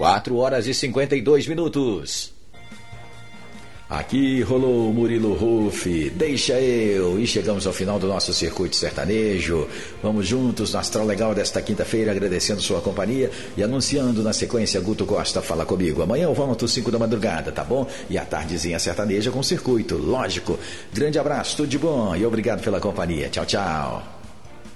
4h52. Aqui rolou o Murilo Ruff, deixa eu, e chegamos ao final do nosso circuito sertanejo. Vamos juntos no Astral Legal desta quinta-feira, agradecendo sua companhia e anunciando na sequência Guto Costa Fala Comigo. Amanhã eu volto 5 da madrugada, tá bom? E a tardezinha sertaneja com circuito, lógico. Grande abraço, tudo de bom e obrigado pela companhia. Tchau, tchau.